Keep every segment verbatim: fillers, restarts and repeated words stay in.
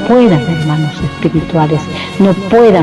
puedan, hermanos espirituales, no puedan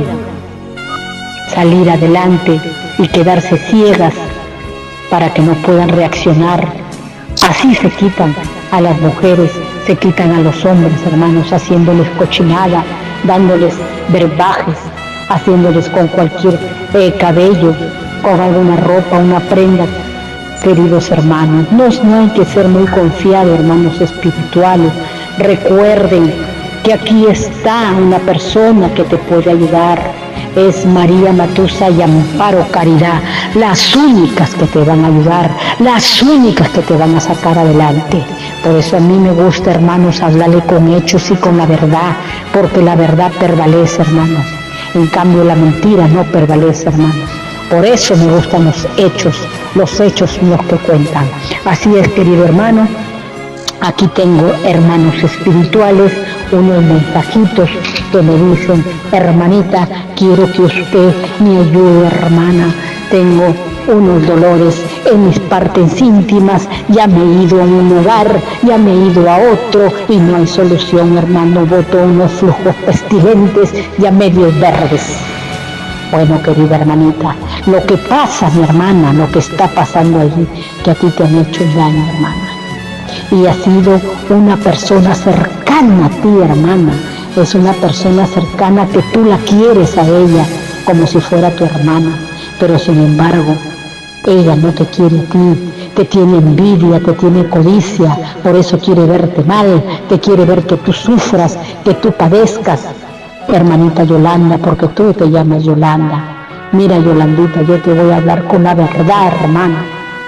salir adelante y quedarse ciegas para que no puedan reaccionar. Así se quitan a las mujeres, se quitan a los hombres, hermanos, haciéndoles cochinada, dándoles verbajes, haciéndoles con cualquier eh, cabello, con alguna ropa, una prenda. Queridos hermanos, no, no hay que ser muy confiados, hermanos espirituales. Recuerden que aquí está una persona que te puede ayudar. Es María Matusa y Amparo Caridad, las únicas que te van a ayudar, las únicas que te van a sacar adelante. Por eso a mí me gusta, hermanos, hablarle con hechos y con la verdad, porque la verdad prevalece, hermanos. En cambio, la mentira no prevalece, hermanos. Por eso me gustan los hechos, los hechos son los que cuentan. Así es, querido hermano. Aquí tengo, hermanos espirituales, unos mensajitos que me dicen: hermanita, quiero que usted me ayude, hermana. Tengo unos dolores en mis partes íntimas, ya me he ido a un hogar, ya me he ido a otro y no hay solución, hermano. Boto unos flujos pestilentes y a medios verdes. Bueno, querida hermanita, lo que pasa, mi hermana, lo que está pasando allí, que a ti te han hecho daño, hermana. Y ha sido una persona cercana a ti, hermana. Es una persona cercana que tú la quieres a ella como si fuera tu hermana. Pero sin embargo, ella no te quiere a ti. Te tiene envidia, te tiene codicia. Por eso quiere verte mal. Te quiere ver que tú sufras, que tú padezcas. Hermanita Yolanda, porque tú te llamas Yolanda. Mira, Yolandita, yo te voy a hablar con la verdad, hermana.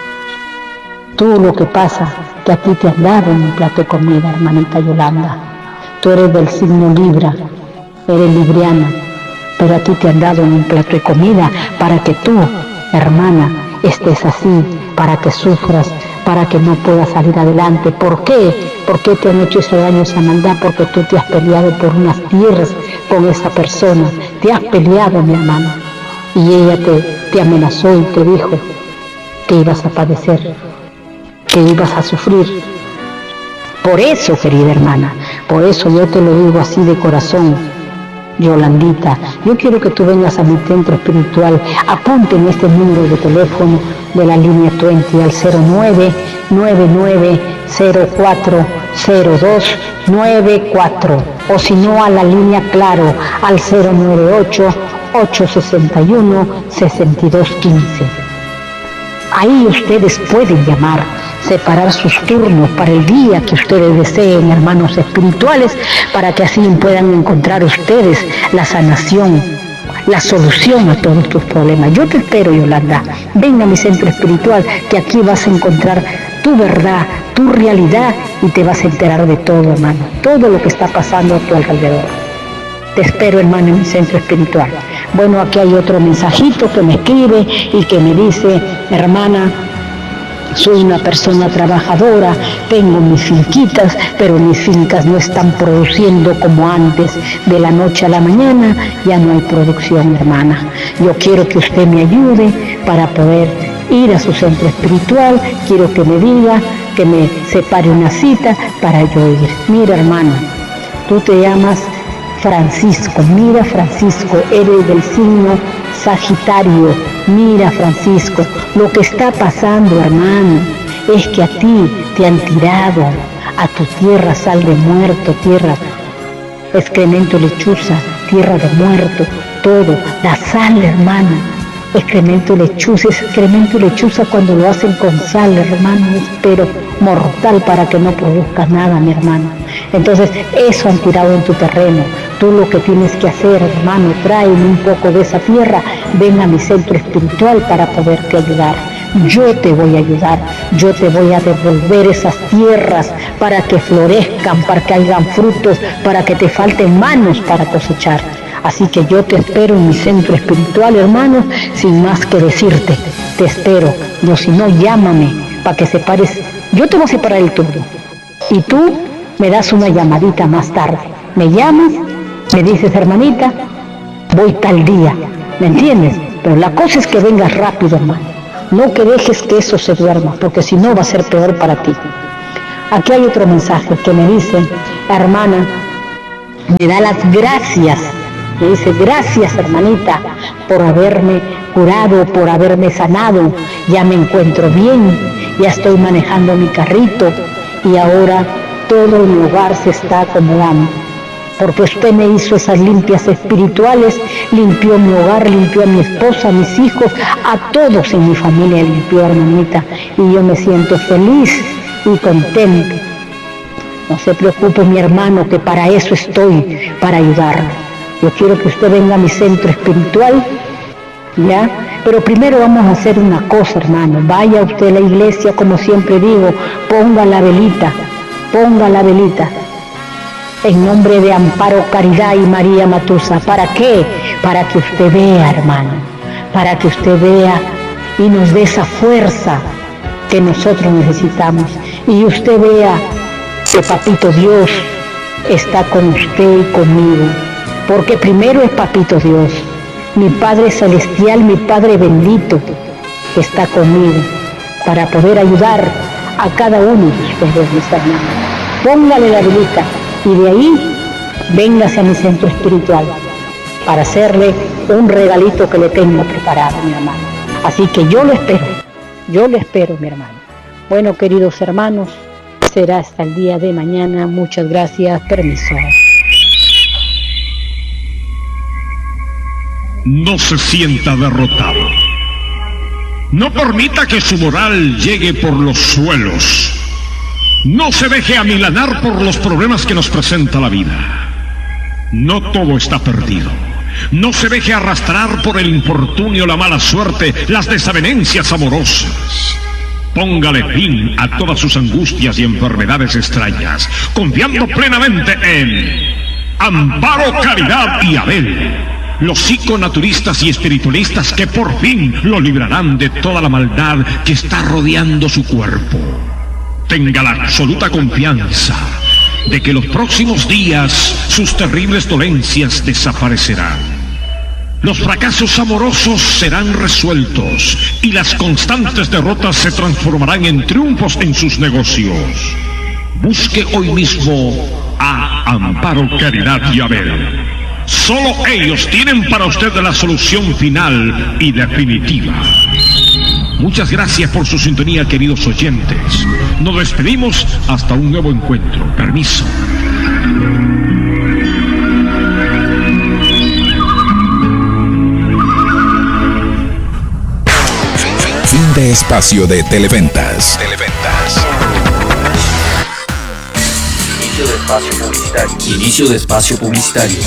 Tú lo que pasa, que a ti te han dado un plato de comida, hermanita Yolanda. Tú eres del signo Libra, eres libriana, pero a ti te han dado un plato de comida para que tú, hermana, estés así, para que sufras, para que no puedas salir adelante. ¿Por qué? ¿Por qué te han hecho ese daño, esa maldad? Porque tú te has peleado por unas tierras con esa persona. Te has peleado, mi hermana. Y ella te, te amenazó y te dijo que ibas a padecer, que ibas a sufrir. Por eso, querida hermana, por eso yo te lo digo así de corazón, Yolandita, yo quiero que tú vengas a mi centro espiritual. Apunte en este número de teléfono de la línea veinte al cero nueve nueve nueve cero cuatro cero dos nueve cuatro, o si no a la línea Claro al cero nueve ocho ocho seis uno seis dos uno cinco. Ahí ustedes pueden llamar, separar sus turnos para el día que ustedes deseen, hermanos espirituales, para que así puedan encontrar ustedes la sanación, la solución a todos tus problemas. Yo te espero, Yolanda. Ven a mi centro espiritual, que aquí vas a encontrar tu verdad, tu realidad, y te vas a enterar de todo, hermano, todo lo que está pasando a tu alrededor. Te espero, hermano, en mi centro espiritual. Bueno, aquí hay otro mensajito que me escribe y que me dice: hermana, soy una persona trabajadora, tengo mis finquitas, pero mis fincas no están produciendo como antes. De la noche a la mañana ya no hay producción, hermana. Yo quiero que usted me ayude para poder ir a su centro espiritual. Quiero que me diga, que me separe una cita para yo ir. Mira, hermano, tú te llamas Francisco. Mira, Francisco, eres del signo Sagitario. Mira, Francisco, lo que está pasando, hermano, es que a ti te han tirado a tu tierra sal de muerto, tierra excremento lechuza, tierra de muerto, todo, la sal, hermano, excremento lechuza, excremento lechuza cuando lo hacen con sal, hermano, es pero mortal para que no produzcas nada, mi hermano. Entonces, eso han tirado en tu terreno. Tú lo que tienes que hacer, hermano, tráeme un poco de esa tierra, ven a mi centro espiritual para poderte ayudar. Yo te voy a ayudar, yo te voy a devolver esas tierras para que florezcan, para que hagan frutos, para que te falten manos para cosechar. Así que yo te espero en mi centro espiritual, hermanos, sin más que decirte, te espero. No, si no, llámame para que separes. Yo te voy a separar el turno y tú me das una llamadita más tarde. Me llamas, me dices: hermanita, voy tal día, ¿me entiendes? Pero la cosa es que vengas rápido, hermano. No que dejes que eso se duerma, porque si no va a ser peor para ti. Aquí hay otro mensaje que me dice: hermana, me da las gracias, me dice, gracias hermanita por haberme curado, por haberme sanado, ya me encuentro bien, ya estoy manejando mi carrito y ahora todo mi hogar se está acomodando. Porque usted me hizo esas limpias espirituales, limpió mi hogar, limpió a mi esposa, a mis hijos, a todos en mi familia limpió, hermanita, y yo me siento feliz y contento. No se preocupe, mi hermano, que para eso estoy, para ayudarlo. Yo quiero que usted venga a mi centro espiritual, ¿ya? Pero primero vamos a hacer una cosa, hermano. Vaya usted a la iglesia, como siempre digo, ponga la velita, ponga la velita. En nombre de Amparo Caridad y María Matusa. ¿Para qué? Para que usted vea, hermano, para que usted vea y nos dé esa fuerza que nosotros necesitamos. Y usted vea que Papito Dios está con usted y conmigo. Porque primero es Papito Dios, mi Padre Celestial, mi Padre bendito, que está conmigo para poder ayudar a cada uno de ustedes, mis hermanos. Póngale la velita. Y de ahí, véngase a mi centro espiritual para hacerle un regalito que le tengo preparado, mi hermano. Así que yo lo espero, yo lo espero, mi hermano. Bueno, queridos hermanos, será hasta el día de mañana. Muchas gracias, permiso. No se sienta derrotado. No permita que su moral llegue por los suelos. No se deje amilanar por los problemas que nos presenta la vida. No todo está perdido. No se deje arrastrar por el infortunio, la mala suerte, las desavenencias amorosas. Póngale fin a todas sus angustias y enfermedades extrañas, confiando plenamente en Amparo, Caridad y Abel, los psiconaturistas y espiritualistas que por fin lo librarán de toda la maldad que está rodeando su cuerpo. Tenga la absoluta confianza de que los próximos días sus terribles dolencias desaparecerán. Los fracasos amorosos serán resueltos y las constantes derrotas se transformarán en triunfos en sus negocios. Busque hoy mismo a Amparo, Caridad y Abel. Solo ellos tienen para usted la solución final y definitiva. Muchas gracias por su sintonía, queridos oyentes. Nos despedimos hasta un nuevo encuentro. Permiso. Fin de espacio de Televentas. Televentas. Inicio de espacio publicitario. Inicio de espacio publicitario.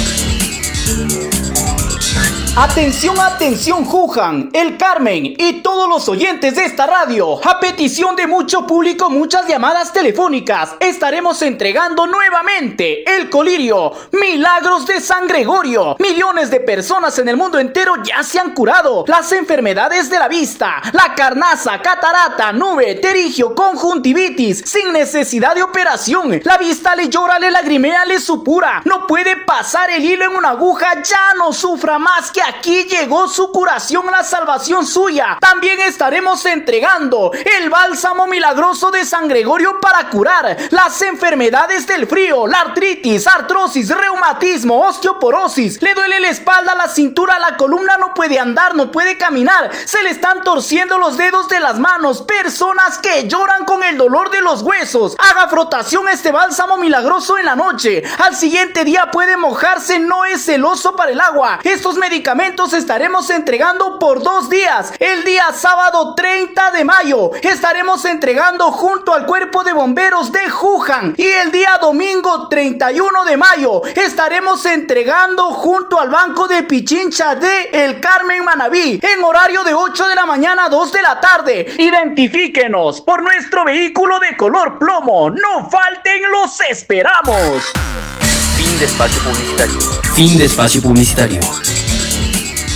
Atención, atención, Juján, El Carmen y todos los oyentes de esta radio. A petición de mucho público, muchas llamadas telefónicas, estaremos entregando nuevamente el colirio Milagros de San Gregorio. Millones de personas en el mundo entero ya se han curado. Las enfermedades de la vista, la carnaza, catarata, nube, terigio, conjuntivitis, sin necesidad de operación. La vista le llora, le lagrimea, le supura. No puede pasar el hilo en una aguja, ya no sufra más, que aquí llegó su curación, la salvación suya. También estaremos entregando el bálsamo milagroso de San Gregorio para curar las enfermedades del frío, la artritis, artrosis, reumatismo, osteoporosis. Le duele la espalda, la cintura, la columna, no puede andar, no puede caminar, se le están torciendo los dedos de las manos. Personas que lloran con el dolor de los huesos. Haga frotación este bálsamo milagroso en la noche. Al siguiente día puede mojarse, no es celoso para el agua. Estos medicamentos estaremos entregando por dos días. El día sábado treinta de mayo estaremos entregando junto al cuerpo de bomberos de Juján, y el día domingo treinta y uno de mayo estaremos entregando junto al banco de Pichincha de El Carmen, Manabí, en horario de ocho de la mañana a dos de la tarde. Identifíquenos por nuestro vehículo de color plomo. No falten, los esperamos. Fin de espacio publicitario. Fin de espacio publicitario.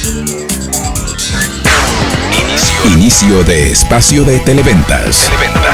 Inicio de espacio de Televentas. Televentas.